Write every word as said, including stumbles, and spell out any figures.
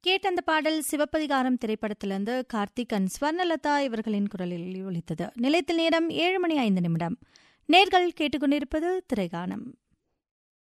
கேட்ட அந்த பாடல் சிவப்பதிகாரம் திரைப்படத்திலிருந்து கார்த்திக் அண்ட் ஸ்வர்ணலதா இவர்களின் குரலில் ஒலித்தது. நிலையத்தில் நேரம் ஏழு மணி ஐந்து நிமிடம். நேர்கள் கேட்டுக்கொண்டிருப்பது திரைகானம்.